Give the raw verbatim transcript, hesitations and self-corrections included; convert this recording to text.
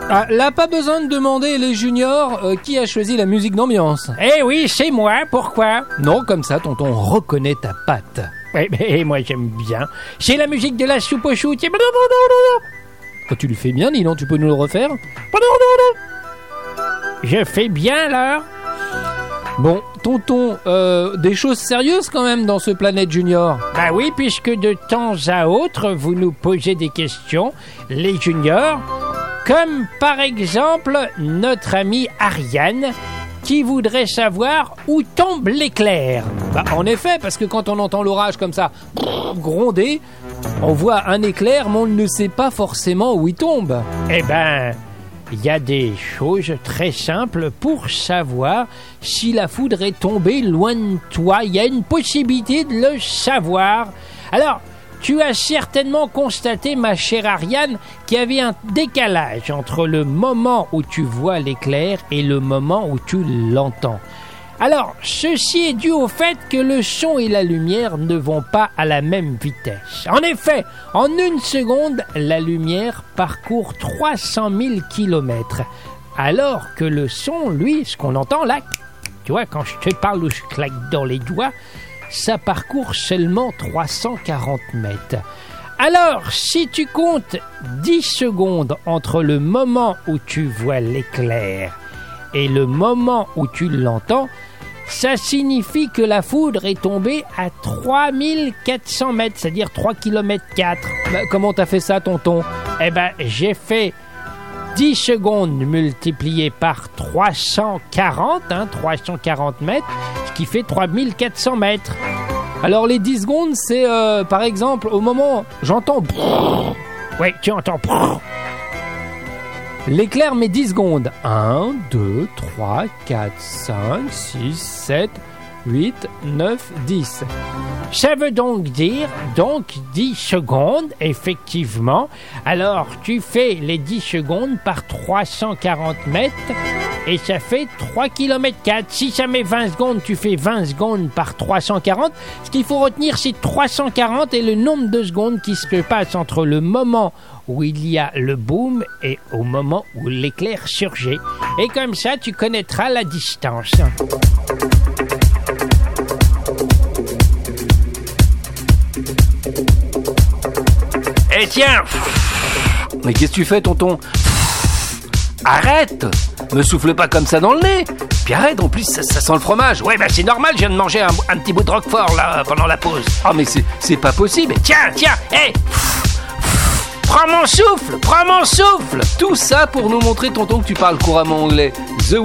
Ah, là, pas besoin de demander les juniors euh, qui a choisi la musique d'ambiance. Eh oui, c'est moi, pourquoi? Non, comme ça, tonton reconnaît ta patte. Oui, mais moi j'aime bien. C'est la musique de la soupe aux choux. Quand tu le fais bien, dis donc, tu peux nous le refaire? Je fais bien alors. Bon, tonton, euh, des choses sérieuses quand même dans ce Planète Junior. Bah oui, puisque de temps à autre, vous nous posez des questions, les juniors, comme par exemple notre amie Ariane, qui voudrait savoir où tombe l'éclair. Bah, en effet, parce que quand on entend l'orage comme ça gronder, on voit un éclair, mais on ne sait pas forcément où il tombe. Eh ben, il y a des choses très simples pour savoir si la foudre est tombée loin de toi. Il y a une possibilité de le savoir. Alors, tu as certainement constaté, ma chère Ariane, qu'il y avait un décalage entre le moment où tu vois l'éclair et le moment où tu l'entends. Alors, ceci est dû au fait que le son et la lumière ne vont pas à la même vitesse. En effet, en une seconde, la lumière parcourt trois cent mille kilomètres, alors que le son, lui, ce qu'on entend là, tu vois, quand je te parle ou je claque dans les doigts, ça parcourt seulement trois cent quarante mètres. Alors, si tu comptes dix secondes entre le moment où tu vois l'éclair et le moment où tu l'entends, ça signifie que la foudre est tombée à trois mille quatre cents mètres, c'est-à-dire trois kilomètres quatre. Bah, comment t'as fait ça, tonton? Eh ben, j'ai fait dix secondes multipliées par trois cent quarante, hein, trois cent quarante mètres, ce qui fait trois mille quatre cents mètres. Alors les dix secondes, c'est euh, par exemple au moment j'entends. Oui, tu entends. L'éclair met dix secondes. un, deux, trois, quatre, cinq, six, sept, huit, neuf, dix. Ça veut donc dire, donc dix secondes, effectivement. Alors, tu fais les dix secondes par trois cent quarante mètres et ça fait trois kilomètres quatre. Si ça met vingt secondes, tu fais vingt secondes par trois cent quarante. Ce qu'il faut retenir, c'est trois cent quarante et le nombre de secondes qui se passe entre le moment où il y a le boom et au moment où l'éclair surgit. Et comme ça, tu connaîtras la distance. Eh tiens! Mais qu'est-ce que tu fais, tonton? Arrête! Me souffle pas comme ça dans le nez! Puis arrête, en plus, ça, ça sent le fromage. Ouais, bah c'est normal, je viens de manger un, un petit bout de roquefort, là, pendant la pause. Ah, mais c'est, c'est pas possible! Tiens, tiens, hé! Hey, prends mon souffle! Prends mon souffle! Tout ça pour nous montrer, tonton, que tu parles couramment anglais. The